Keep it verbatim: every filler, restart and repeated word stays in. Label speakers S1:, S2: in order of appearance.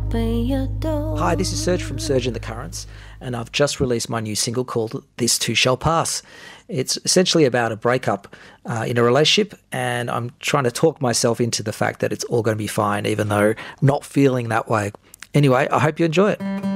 S1: open your door.
S2: Hi, this is Serge from Serge and the Currents, and I've just released my new single called This Too Shall Pass. It's essentially about a breakup uh, in a relationship, and I'm trying to talk myself into the fact that it's all going to be fine, even though I'm not feeling that way. Anyway, I hope you enjoy it.